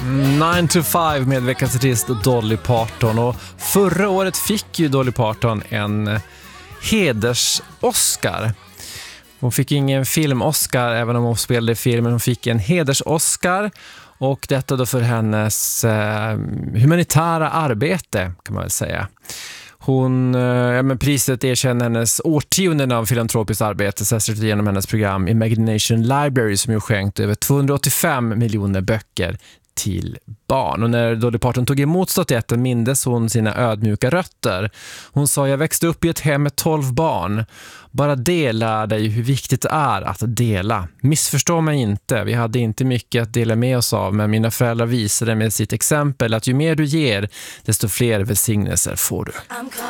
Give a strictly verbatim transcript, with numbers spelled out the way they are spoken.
nine to five med veckans artist Dolly Parton. Och förra året fick ju Dolly Parton en heders-Oscar. Hon fick ingen film-Oscar även om hon spelade i filmen. Hon fick en heders-Oscar, och detta då för hennes eh, humanitära arbete, kan man väl säga. Hon, ja, men priset erkänner hennes årtionden av filantropiskt arbete, särskilt genom hennes program Imagination Library, som ju skänkt över tvåhundraåttiofem miljoner böcker till barn. Och när Dolly Parton tog emot statyetten mindes hon sina ödmjuka rötter. Hon sa: jag växte upp i ett hem med tolv barn. Bara det lär dig hur viktigt det är att dela. Missförstå mig inte, vi hade inte mycket att dela med oss av, men mina föräldrar visade med sitt exempel att ju mer du ger, desto fler välsignelser får du.